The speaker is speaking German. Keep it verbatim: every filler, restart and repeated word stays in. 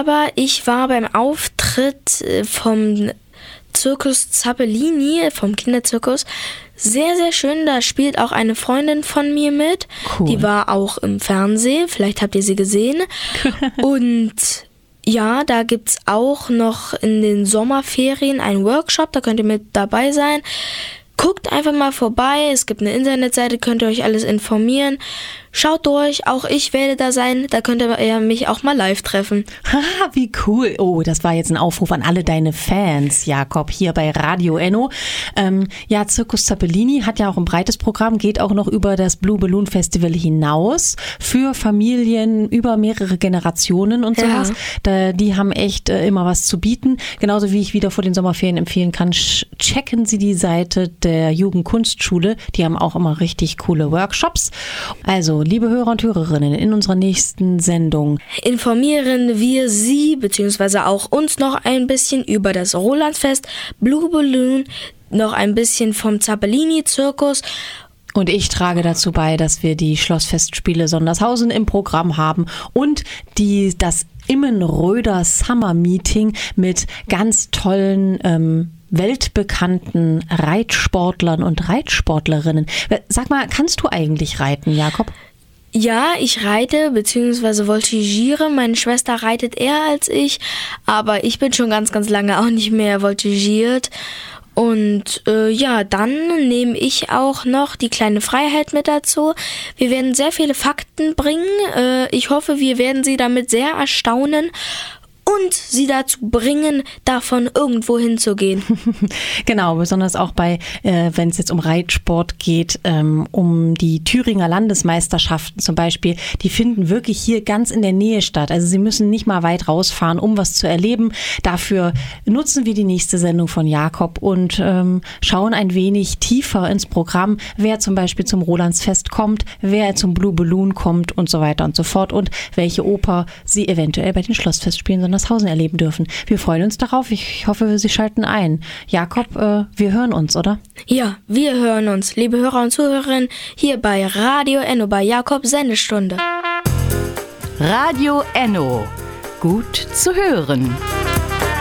aber ich war beim Auftritt vom Zirkus Zappellini, vom Kinderzirkus. Sehr, sehr schön. Da spielt auch eine Freundin von mir mit. Cool. Die war auch im Fernsehen. Vielleicht habt ihr sie gesehen. Und ja, da gibt's auch noch in den Sommerferien einen Workshop. Da könnt ihr mit dabei sein. Guckt einfach mal vorbei. Es gibt eine Internetseite, könnt ihr euch alles informieren. Schaut durch, auch ich werde da sein, da könnt ihr mich auch mal live treffen. Haha, wie cool. Oh, das war jetzt ein Aufruf an alle deine Fans, Jakob, hier bei Radio Enno. Ähm, ja, Zirkus Zappellini hat ja auch ein breites Programm, geht auch noch über das Blue Balloon Festival hinaus für Familien über mehrere Generationen und sowas. Ja. Da, die haben echt äh, immer was zu bieten. Genauso wie ich wieder vor den Sommerferien empfehlen kann, sch- checken Sie die Seite der Jugendkunstschule. Die haben auch immer richtig coole Workshops. Also, liebe Hörer und Hörerinnen, in unserer nächsten Sendung informieren wir Sie bzw. auch uns noch ein bisschen über das Rolandsfest, Blue Balloon, noch ein bisschen vom Zappellini-Zirkus. Und ich trage dazu bei, dass wir die Schlossfestspiele Sondershausen im Programm haben und die, das Immenröder Summer Meeting mit ganz tollen ähm, weltbekannten Reitsportlern und Reitsportlerinnen. Sag mal, kannst du eigentlich reiten, Jakob? Ja, ich reite bzw. voltigiere. Meine Schwester reitet eher als ich, aber ich bin schon ganz, ganz lange auch nicht mehr voltigiert. Und äh, ja, dann nehme ich auch noch die kleine Freiheit mit dazu. Wir werden sehr viele Fakten bringen. Äh, ich hoffe, wir werden Sie damit sehr erstaunen und sie dazu bringen, davon irgendwo hinzugehen. Genau, besonders auch bei, äh, wenn es jetzt um Reitsport geht, ähm, um die Thüringer Landesmeisterschaften zum Beispiel, die finden wirklich hier ganz in der Nähe statt. Also Sie müssen nicht mal weit rausfahren, um was zu erleben. Dafür nutzen wir die nächste Sendung von Jakob und ähm, schauen ein wenig tiefer ins Programm, wer zum Beispiel zum Rolandsfest kommt, wer zum Blue Balloon kommt und so weiter und so fort und welche Oper Sie eventuell bei den Schlossfestspielen Sondershausen erleben dürfen. Wir freuen uns darauf. Ich hoffe, Sie schalten ein. Jakob, äh, wir hören uns, oder? Ja, wir hören uns, liebe Hörer und Zuhörerinnen, hier bei Radio Enno, bei Jakob Sendestunde. Radio Enno. Gut zu hören.